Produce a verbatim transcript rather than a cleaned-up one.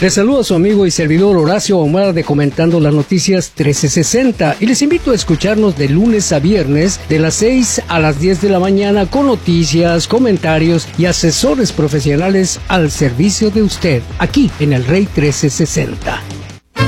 Les saluda su amigo y servidor Horacio Ahumada de Comentando las Noticias trece sesenta y les invito a escucharnos de lunes a viernes de las seis a las diez de la mañana con noticias, comentarios y asesores profesionales al servicio de usted, aquí en el Rey trece sesenta.